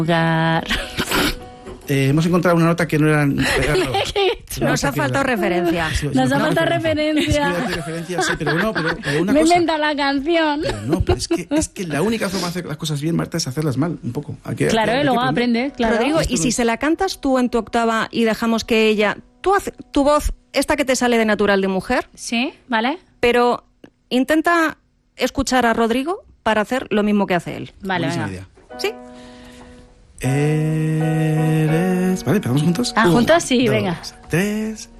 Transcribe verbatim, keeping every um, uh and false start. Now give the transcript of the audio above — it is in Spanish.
Lugar. Eh, hemos encontrado una nota que no era... Nos ha faltado referencia. Nos ha faltado referencia. Sí, referencia, sí, pero no, pero, pero una Me cosa... inventa la canción. Pero no, pero es que, es que la única forma de hacer las cosas bien, Marta, es hacerlas mal, un poco. Hay que, Claro, hay y que luego aprender. aprendes, claro. Rodrigo, ¿y si se la cantas tú en tu octava y dejamos que ella... Tú hace, tu voz, esta que te sale de natural de mujer, Sí, ¿vale? pero intenta escuchar a Rodrigo para hacer lo mismo que hace él. Vale, Buenísima venga. idea. ¿Sí? Eres... Vale, ¿empezamos juntos? Ah, Un, juntos sí, dos, venga. tres...